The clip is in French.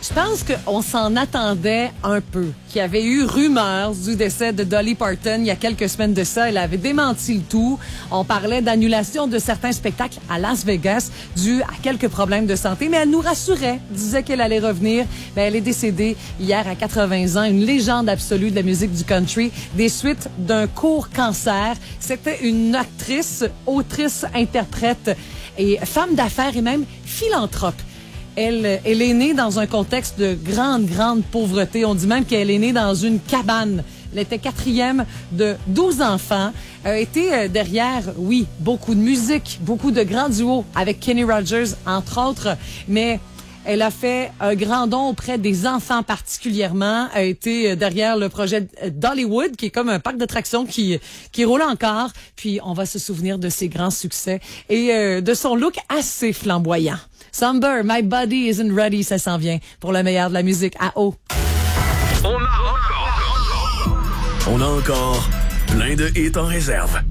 Je pense qu'on s'en attendait un peu. Qu'il y avait eu rumeurs du décès de Dolly Parton il y a quelques semaines de ça. Elle avait démenti le tout. On parlait d'annulation de certains spectacles à Las Vegas dû à quelques problèmes de santé. Mais elle nous rassurait, disait qu'elle allait revenir. Ben, elle est décédée hier à 80 ans, une légende absolue de la musique du country, des suites d'un court cancer. C'était une actrice, autrice, interprète et femme d'affaires et même philanthrope. Elle est née dans un contexte de grande pauvreté. On dit même qu'elle est née dans une cabane. Elle était 4e de 12 enfants. Elle a été derrière, oui, beaucoup de musique, beaucoup de grands duos avec Kenny Rogers, entre autres. Mais elle a fait un grand don auprès des enfants particulièrement. Elle a été derrière le projet Dollywood, qui est comme un parc d'attractions qui roule encore. Puis on va se souvenir de ses grands succès et de son look assez flamboyant. Somber, My Body Isn't Ready, ça s'en vient pour le meilleur de la musique à eau. On a encore plein de hits en réserve.